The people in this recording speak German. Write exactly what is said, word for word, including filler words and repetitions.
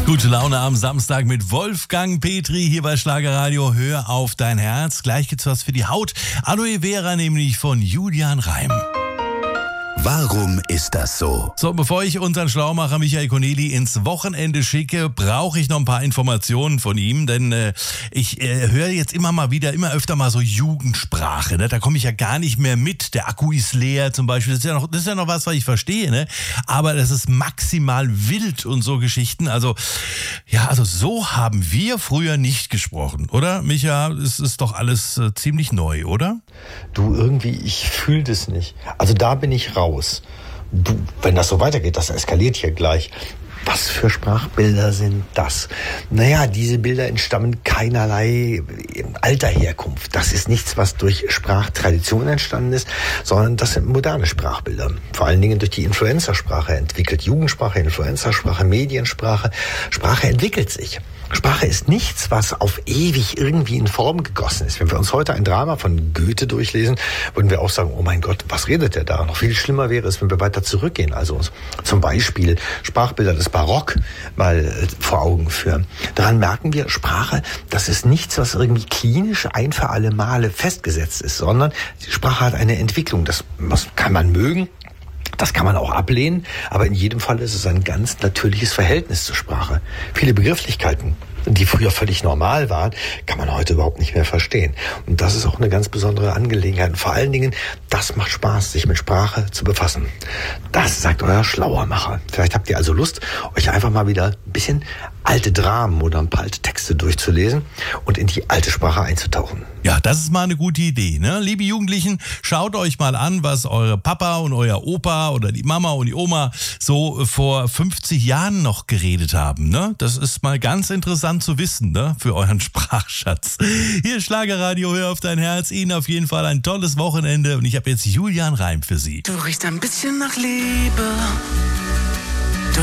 Gute Laune am Samstag mit Wolfgang Petri hier bei Schlagerradio. Hör auf dein Herz. Gleich gibt's was für die Haut. Aloe Vera nämlich von Julian Reim. Warum ist das so? So, bevor ich unseren Schlaumacher Michael Corneli ins Wochenende schicke, brauche ich noch ein paar Informationen von ihm, denn äh, ich äh, höre jetzt immer mal wieder, immer öfter mal so Jugendsprache, ne? Da komme ich ja gar nicht mehr mit. Der Akku ist leer zum Beispiel, das ist ja noch, das ist ja noch was, was ich verstehe, ne? Aber das ist maximal wild und so Geschichten. Also, ja, also so haben wir früher nicht gesprochen, oder? Micha, es ist doch alles äh, ziemlich neu, oder? Du, irgendwie, ich fühle das nicht. Also da bin ich raus. Du, wenn das so weitergeht, das eskaliert hier gleich. Was für Sprachbilder sind das? Naja, diese Bilder entstammen keinerlei alter Herkunft. Das ist nichts, was durch Sprachtradition entstanden ist, sondern das sind moderne Sprachbilder. Vor allen Dingen durch die Influencersprache entwickelt. Jugendsprache, Influencersprache, Mediensprache. Sprache entwickelt sich. Sprache ist nichts, was auf ewig irgendwie in Form gegossen ist. Wenn wir uns heute ein Drama von Goethe durchlesen, würden wir auch sagen, oh mein Gott, was redet der da? Noch viel schlimmer wäre es, wenn wir weiter zurückgehen. Also uns zum Beispiel Sprachbilder des Barock mal vor Augen führen. Daran merken wir, Sprache, das ist nichts, was irgendwie klinisch ein für alle Male festgesetzt ist, sondern die Sprache hat eine Entwicklung. Das, das kann man mögen. Das kann man auch ablehnen, aber in jedem Fall ist es ein ganz natürliches Verhältnis zur Sprache. Viele Begrifflichkeiten, die früher völlig normal waren, kann man heute überhaupt nicht mehr verstehen. Und das ist auch eine ganz besondere Angelegenheit. Und vor allen Dingen, das macht Spaß, sich mit Sprache zu befassen. Das sagt euer Schlauermacher. Vielleicht habt ihr also Lust, euch einfach mal wieder ein bisschen alte Dramen oder ein paar alte Texte durchzulesen und in die alte Sprache einzutauchen. Ja, das ist mal eine gute Idee, ne? Liebe Jugendlichen, schaut euch mal an, was eure Papa und euer Opa oder die Mama und die Oma so vor fünfzig Jahren noch geredet haben, ne? Das ist mal ganz interessant zu wissen, ne? Für euren Sprachschatz. Hier Schlagerradio, hör auf dein Herz. Ihnen auf jeden Fall ein tolles Wochenende und ich habe jetzt Julian Reim für Sie. Du riechst ein bisschen nach Liebe.